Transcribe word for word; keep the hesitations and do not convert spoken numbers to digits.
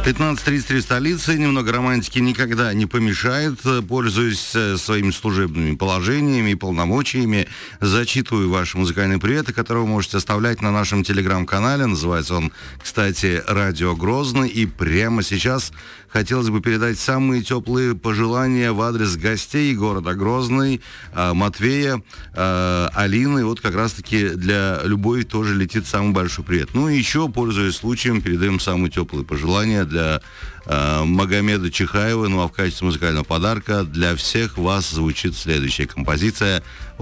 пятнадцать тридцать три столицы. Немного романтики никогда не помешает. Пользуюсь своими служебными положениями и полномочиями. Зачитываю ваши музыкальные приветы, которые вы можете оставлять на нашем телеграм-канале. Называется он, кстати, «Радио Грозный». И прямо сейчас хотелось бы передать самые теплые пожелания в адрес гостей города Грозный, Матвея, Алины. Вот как раз-таки для Любови тоже летит самый большой привет. Ну и еще, пользуясь случаем, передаем самые теплые пожелания для э, Магомеда Чихаева. Ну а в качестве музыкального подарка для всех вас звучит следующая композиция